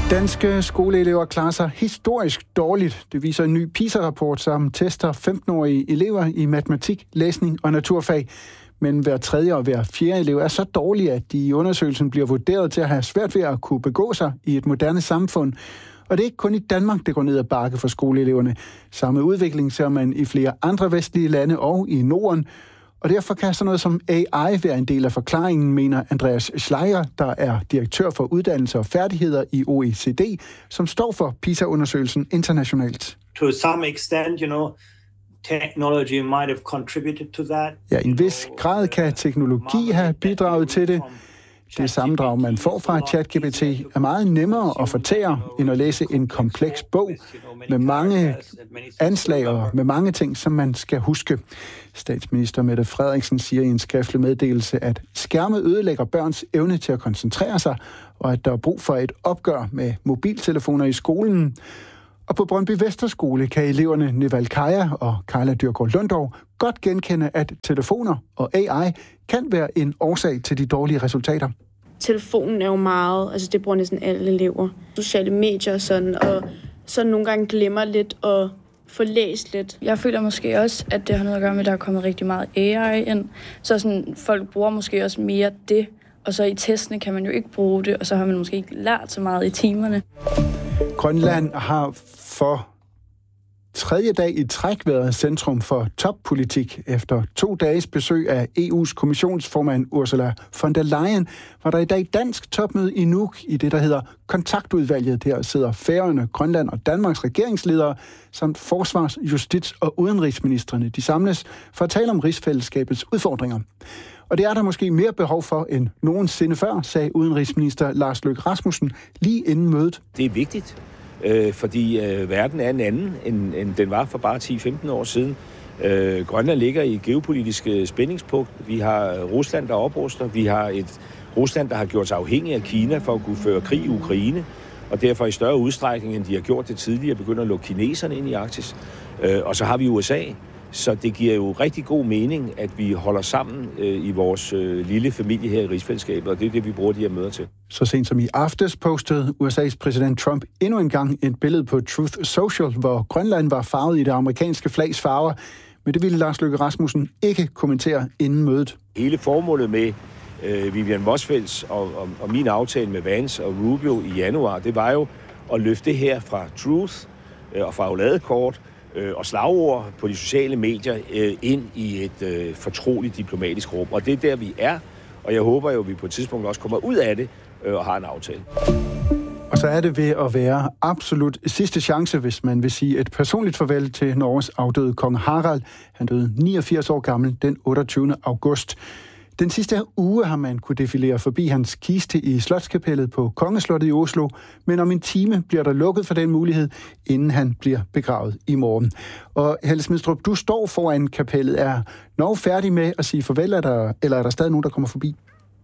Danske skoleelever klarer sig historisk dårligt. Det viser en ny PISA-rapport, som tester 15-årige elever i matematik, læsning og naturfag. Men hver tredje og hver fjerde elev er så dårlige, at de i undersøgelsen bliver vurderet til at have svært ved at kunne begå sig i et moderne samfund. Og det er ikke kun i Danmark, det går ned ad bakke for skoleeleverne. Samme udvikling ser man i flere andre vestlige lande og i Norden. Og derfor kan sådan noget som AI være en del af forklaringen, mener Andreas Schleier, der er direktør for uddannelse og færdigheder i OECD, som står for PISA-undersøgelsen internationalt. To some extent, technology might have contributed to that. Ja, i en vis grad kan teknologi have bidraget til det. Det sammendrag, man får fra ChatGPT, er meget nemmere at fortære, end at læse en kompleks bog med mange anslag og med mange ting, som man skal huske. Statsminister Mette Frederiksen siger i en skriftlig meddelelse, at skærme ødelægger børns evne til at koncentrere sig, og at der er brug for et opgør med mobiltelefoner i skolen. Og på Brøndby Vesterskole kan eleverne Neval Kaja og Carla Dyrgaard Lundov godt genkende, at telefoner og AI kan være en årsag til de dårlige resultater. Telefonen er jo meget, det bruger næsten alle elever. Sociale medier og sådan, og så nogle gange glemmer lidt og få læst lidt. Jeg føler måske også, at det har noget at gøre med, at der er kommet rigtig meget AI ind. Så sådan, folk bruger måske også mere det, og så i testene kan man jo ikke bruge det, og så har man måske ikke lært så meget i timerne. Grønland har for tredje dag i træk været centrum for toppolitik. Efter 2 dages besøg af EU's kommissionsformand Ursula von der Leyen, var der i dag dansk topmøde i Nuuk i det, der hedder kontaktudvalget. Der sidder Færøerne, Grønland og Danmarks regeringsledere samt forsvars-, justits- og udenrigsministrene. De samles for at tale om rigsfællesskabets udfordringer. Og det er der måske mere behov for end nogensinde før, sagde udenrigsminister Lars Løkke Rasmussen lige inden mødet. Det er vigtigt, fordi verden er en anden, end den var for bare 10-15 år siden. Grønland ligger i et geopolitisk spændingspunkt. Vi har Rusland, der opruster. Vi har et Rusland, der har gjort sig afhængig af Kina for at kunne føre krig i Ukraine, og derfor i større udstrækning, end de har gjort det tidligere, begynder at lukke kineserne ind i Arktis. Og så har vi USA. Så det giver jo rigtig god mening, at vi holder sammen i vores lille familie her i rigsfællesskabet, og det er det, vi bruger de her møder til. Så sent som i aftes postede USA's præsident Trump endnu en gang et billede på Truth Social, hvor Grønland var farvet i det amerikanske flags farver, men det ville Lars Løkke Rasmussen ikke kommentere inden mødet. Hele formålet med Vivian Motzfeldts og min aftale med Vance og Rubio i januar, det var jo at løfte det her fra Truth og fra Auladekort og slagord på de sociale medier ind i et fortroligt diplomatisk rum. Og det er der, vi er, og jeg håber jo, at vi på et tidspunkt også kommer ud af det og har en aftale. Og så er det ved at være absolut sidste chance, hvis man vil sige et personligt farvel til Norges afdøde kong Harald. Han døde 89 år gammel den 28. august. Den sidste uge har man kunne defilere forbi hans kiste i Slotskapellet på Kongeslottet i Oslo, men om en time bliver der lukket for den mulighed, inden han bliver begravet i morgen. Og Helle Smidstrup, du står foran kapellet. Er Norge færdig med at sige farvel, eller er der stadig nogen, der kommer forbi?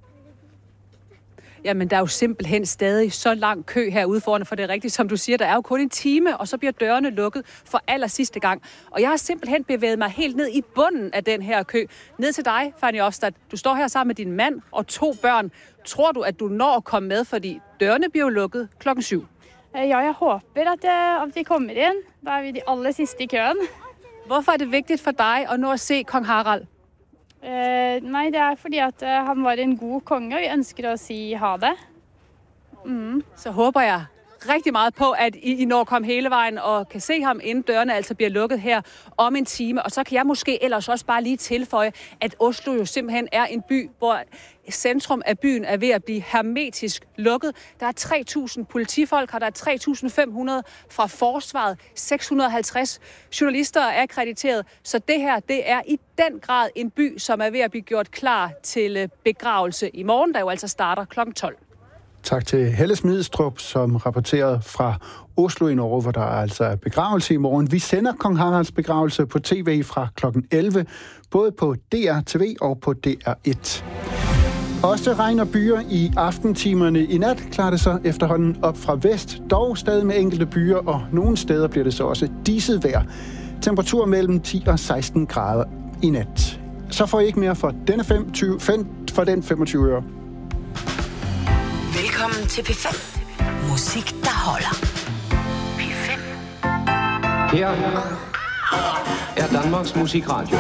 Jamen, der er jo simpelthen stadig så lang kø herude foran, for det er rigtigt, som du siger, der er jo kun en time, og så bliver dørene lukket for aller sidste gang. Og jeg har simpelthen bevæget mig helt ned i bunden af den her kø. Ned til dig, Fanny Ofstad. Du står her sammen med din mand og 2 børn. Tror du, at du når at komme med, fordi dørene bliver lukket 7:00? Ja, jeg håber, at de kommer ind. Der er vi de aller sidste i køen. Hvorfor er det vigtigt for dig at nå at se kong Harald? Nej, det er fordi, at han var en god konge, og vi ønsker at sige ha det. Så håber jeg rigtig meget på, at I når at komme hele vejen og kan se ham, inden dørene altså bliver lukket her om en time. Og så kan jeg måske ellers også bare lige tilføje, at Oslo jo simpelthen er en by, hvor centrum af byen er ved at blive hermetisk lukket. Der er 3.000 politifolk, og der er 3.500 fra forsvaret, 650 journalister er akkrediteret. Så det her, det er i den grad en by, som er ved at blive gjort klar til begravelse i morgen, der jo altså starter 12:00. Tak til Helle Smidstrup, som rapporterede fra Oslo i Norge, hvor der altså er begravelse i morgen. Vi sender kong Haralds begravelse på tv fra kl. 11, både på DR-TV og på DR1. Også regn og byer i aftentimerne i nat klarer det så efterhånden op fra vest, dog stadig med enkelte byer, og nogle steder bliver det så også diset vejr. Temperatur mellem 10 og 16 grader i nat. Så får I ikke mere for den 25 øre. Velkommen til P5. Musik, der holder. P5. Her er Danmarks Musikradio.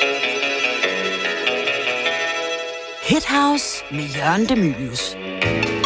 Hit House med Jørgen De Mylius.